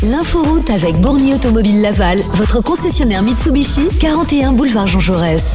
L'inforoute avec Bourny Automobile Laval, votre concessionnaire Mitsubishi, 41 boulevard Jean Jaurès.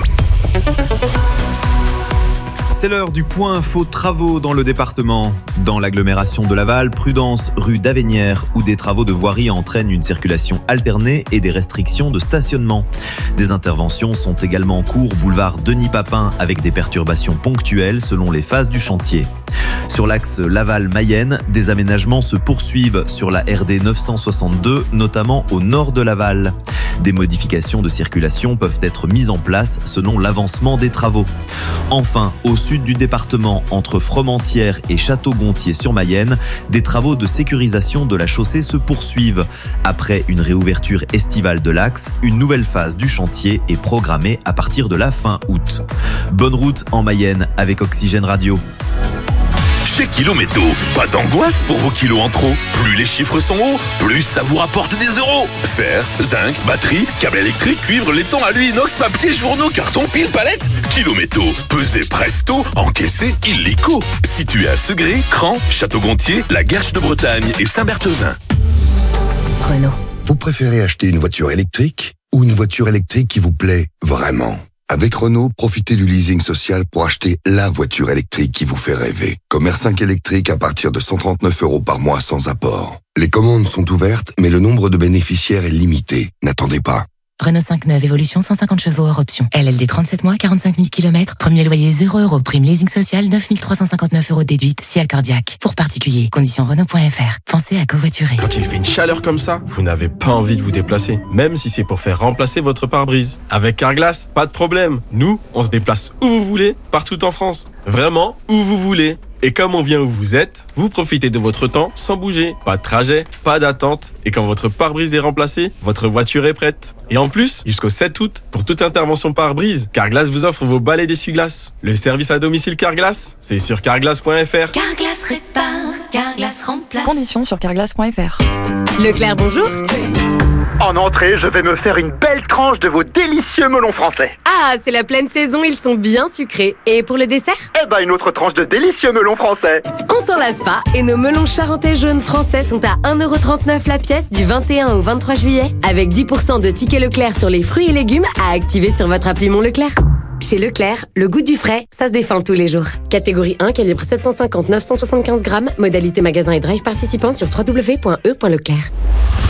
C'est l'heure du point info travaux dans le département. Dans l'agglomération de Laval, prudence rue d'Avenières où des travaux de voirie entraînent une circulation alternée et des restrictions de stationnement. Des interventions sont également en cours boulevard Denis Papin avec des perturbations ponctuelles selon les phases du chantier. Sur l'axe Laval-Mayenne, des aménagements se poursuivent sur la RD 962, notamment au nord de Laval. Des modifications de circulation peuvent être mises en place selon l'avancement des travaux. Enfin, au sud du département, entre Fromentieres et Château-Gontier-sur-Mayenne, des travaux de sécurisation de la chaussée se poursuivent. Après une réouverture estivale de l'axe, une nouvelle phase du chantier est programmée à partir de la fin août. Bonne route en Mayenne avec Oxygène Radio. Chez Kilométaux, pas d'angoisse pour vos kilos en trop. Plus les chiffres sont hauts, plus ça vous rapporte des euros. Fer, zinc, batterie, câble électrique, cuivre, laiton, alu, inox, papier, journaux, carton, pile, palette. Kilométaux, pesez presto, encaissez illico. Situé à Segré, Cran, Château-Gontier, la Guerche de Bretagne et Saint-Berthevin. Renault. Vous préférez acheter une voiture électrique ou une voiture électrique qui vous plaît vraiment ? Avec Renault, profitez du leasing social pour acheter la voiture électrique qui vous fait rêver. Comme R5 électrique à partir de 139 € par mois sans apport. Les commandes sont ouvertes, mais le nombre de bénéficiaires est limité. N'attendez pas. Renault 5 neuve, évolution 150 chevaux hors option. LLD 37 mois, 45 000 km. Premier loyer 0 €. Prime leasing social 9 359 € déduite. Si accordiaque. Pour particulier. Conditions Renault.fr. Pensez à covoiturer. Quand il fait une chaleur comme ça, vous n'avez pas envie de vous déplacer. Même si c'est pour faire remplacer votre pare-brise. Avec Carglass, pas de problème. Nous, on se déplace où vous voulez, partout en France. Vraiment, où vous voulez. Et comme on vient où vous êtes, vous profitez de votre temps sans bouger. Pas de trajet, pas d'attente. Et quand votre pare-brise est remplacé, votre voiture est prête. Et en plus, jusqu'au 7 août, pour toute intervention pare-brise, Carglass vous offre vos balais d'essuie-glace. Le service à domicile Carglass, c'est sur carglass.fr. Carglass répare, Carglass remplace. Conditions sur carglass.fr. Leclerc, bonjour. En entrée, je vais me faire une belle tranche de vos délicieux melons français. Ah, c'est la pleine saison, ils sont bien sucrés. Et pour le dessert ? Eh ben, une autre tranche de délicieux melons français. On s'en lasse pas, et nos melons charentais jaunes français sont à 1,39 € la pièce du 21 au 23 juillet. Avec 10% de tickets Leclerc sur les fruits et légumes à activer sur votre appli Mon Leclerc. Chez Leclerc, le goût du frais, ça se défend tous les jours. Catégorie 1, calibre 750-975 grammes, modalité magasin et drive participant sur www.e.leclerc.